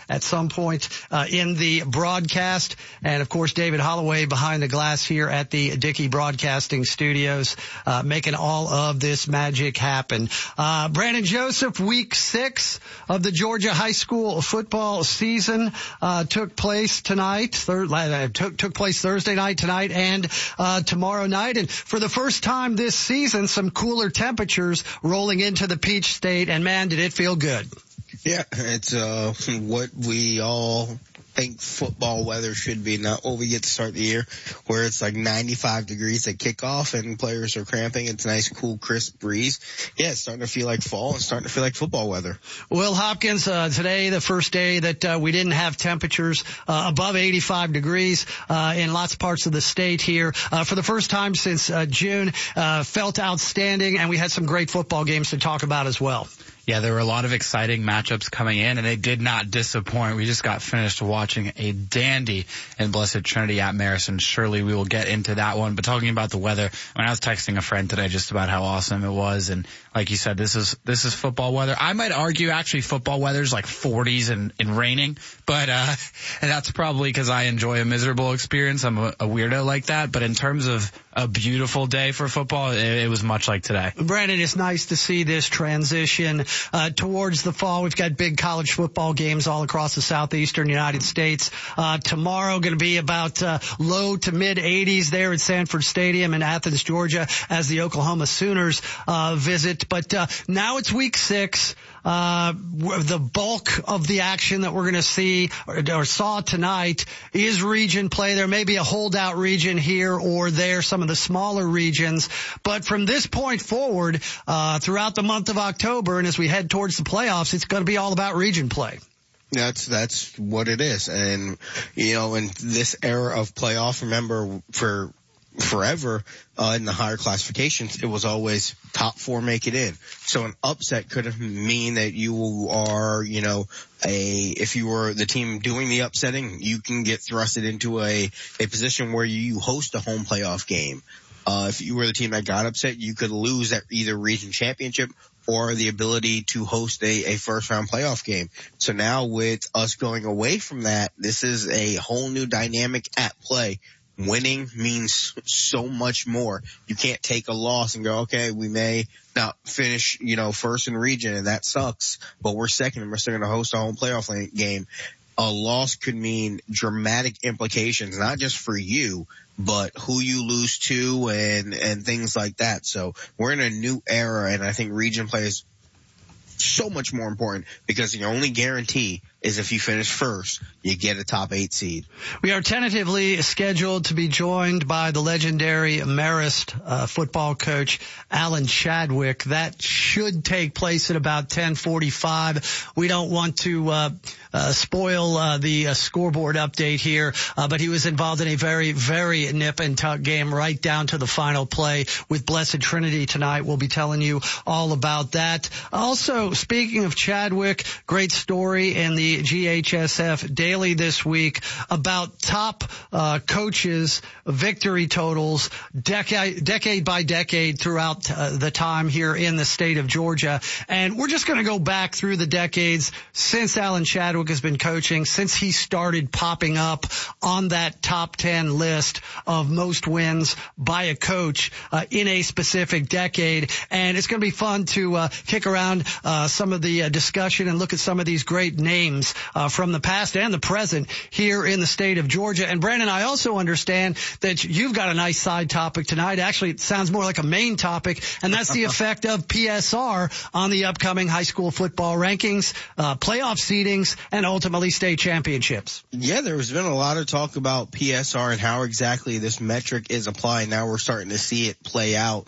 at some point in the broadcast. And, of course, David Holloway behind the glass here at the Dickey Broadcasting Studios, making all of this magic happen. Brandon Joseph, week 6 of the Georgia high school football season took place tonight. Took place Thursday night, tonight, and tomorrow night. And for the first time this season, some cooler temperatures rolling into the Peach State. And, man, did it feel good. Yeah, it's what we all think football weather should be, not what we get to start the year, where it's like 95 degrees at kickoff and players are cramping. It's a nice, cool, crisp breeze. Yeah, it's starting to feel like fall and starting to feel like football weather. Will Hopkins, today, the first day that we didn't have temperatures above 85 degrees in lots of parts of the state here. For the first time since June, felt outstanding, and we had some great football games to talk about as well. Yeah, there were a lot of exciting matchups coming in, and they did not disappoint. We just got finished watching a dandy in Blessed Trinity at Marist. Surely we will get into that one. But talking about the weather, when I was texting a friend today just about how awesome it was, and like you said, this is football weather. I might argue actually football weather is like 40s and raining, but and that's probably because I enjoy a miserable experience. I'm a weirdo like that. But in terms of a beautiful day for football, it was much like today. Brandon, it's nice to see this transition towards the fall. We've got big college football games all across the southeastern United States. Tomorrow going to be about low to mid 80s there at Sanford Stadium in Athens, Georgia, as the Oklahoma Sooners visit. But now it's week 6. The bulk of the action that we're going to see or saw tonight is region play. There may be a holdout region here or there, some of the smaller regions. But from this point forward, throughout the month of October and as we head towards the playoffs, it's going to be all about region play. That's what it is. And, in this era of playoff, remember, for forever in the higher classifications, it was always top 4 make it in. So an upset could mean that you are, if you were the team doing the upsetting, you can get thrusted into a position where you host a home playoff game. If you were the team that got upset, you could lose that either region championship or the ability to host a first round playoff game. So now with us going away from that, this is a whole new dynamic at play. Winning means so much more. You can't take a loss and go, okay, we may not finish, first in region, and that sucks, but we're second and we're still going to host a home playoff game. A loss could mean dramatic implications, not just for you, but who you lose to and things like that. So we're in a new era, and I think region play is so much more important because the only guarantee is if you finish first, you get a top 8 seed. We are tentatively scheduled to be joined by the legendary Marist football coach Alan Chadwick. That should take place at about 10:45. We don't want to spoil the scoreboard update here, but he was involved in a very, very nip and tuck game right down to the final play with Blessed Trinity tonight. We'll be telling you all about that. Also, speaking of Chadwick, great story in the GHSF Daily this week about top coaches' victory totals decade by decade throughout the time here in the state of Georgia. And we're just going to go back through the decades since Alan Chadwick has been coaching, since he started popping up on that top 10 list of most wins by a coach in a specific decade. And it's going to be fun to kick around some of the discussion and look at some of these great names from the past and the present here in the state of Georgia. And Brandon, I also understand that you've got a nice side topic tonight. Actually, it sounds more like a main topic, and that's the effect of PSR on the upcoming high school football rankings, playoff seedings, and ultimately state championships. Yeah, there's been a lot of talk about PSR and how exactly this metric is applied. Now we're starting to see it play out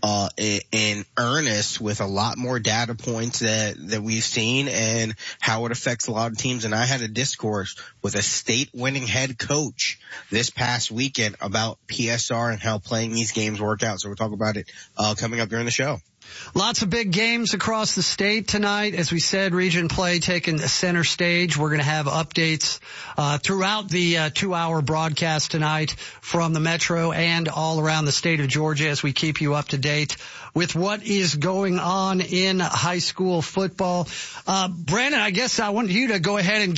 in earnest with a lot more data points that we've seen and how it affects a lot of teams. And I had a discourse with a state winning head coach this past weekend about PSR and how playing these games work out. So we'll talk about it coming up during the show. Lots of big games across the state tonight. As we said, region play taking center stage. We're going to have updates throughout the 2-hour broadcast tonight from the Metro and all around the state of Georgia as we keep you up to date with what is going on in high school football. Brandon, I guess I want you to go ahead and